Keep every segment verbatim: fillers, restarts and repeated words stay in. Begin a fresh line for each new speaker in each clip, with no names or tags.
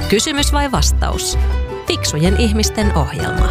Kysymys vai vastaus? Fiksujen ihmisten ohjelma.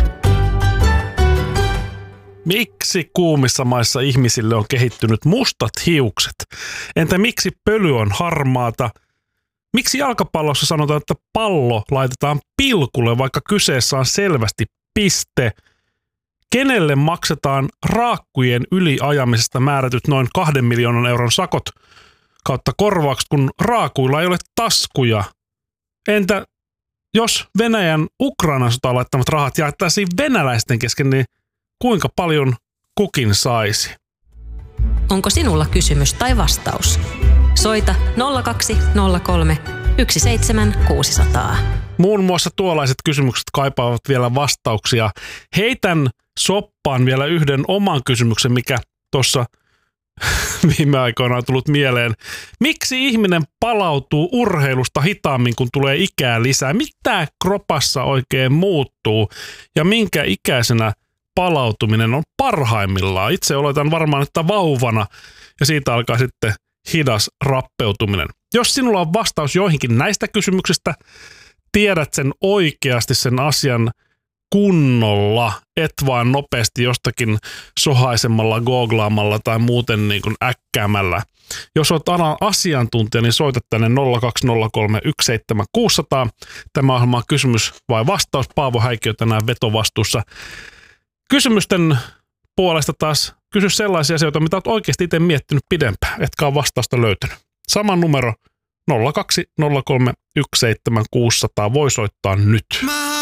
Miksi kuumissa maissa ihmisille on kehittynyt mustat hiukset? Entä miksi pöly on harmaata? Miksi jalkapallossa sanotaan, että pallo laitetaan pilkulle, vaikka kyseessä on selvästi piste? Kenelle maksetaan raakkujen yliajamisesta määrätyt noin kahden miljoonan euron sakot kautta korvaukset, kun raakuilla ei ole taskuja? Entä jos Venäjän Ukrainan sotaan laittamat rahat jaettaisiin venäläisten kesken, niin kuinka paljon kukin saisi?
Onko sinulla kysymys tai vastaus? Soita nolla kaksi nolla kolme yksi seitsemän kuusi nolla nolla.
Muun muassa tuollaiset kysymykset kaipaavat vielä vastauksia. Heitän soppaan vielä yhden oman kysymyksen, mikä tuossa viime aikoina on tullut mieleen. Miksi ihminen palautuu urheilusta hitaammin, kun tulee ikää lisää? Mitä kropassa oikein muuttuu ja minkä ikäisenä palautuminen on parhaimmillaan? Itse oletan varmaan, että vauvana ja siitä alkaa sitten hidas rappeutuminen. Jos sinulla on vastaus joihinkin näistä kysymyksistä, tiedät sen oikeasti sen asian kunnolla, et vaan nopeasti jostakin sohaisemalla, googlaamalla tai muuten niin kuin äkkäämällä. Jos olet asiantuntija, niin soita tänne nolla kaksi nolla kolme yksi seitsemän kuusi nolla nolla. Tämä ohjelma on kysymys vai vastaus. Paavo Häikkiö tänään vetovastuussa. Kysymysten puolesta taas kysy sellaisia asioita, mitä olet oikeasti itse miettinyt pidempään, etkä ole vastausta löytänyt. Sama numero nolla kaksi nolla kolme yksi seitsemän kuusi nolla nolla voi soittaa nyt.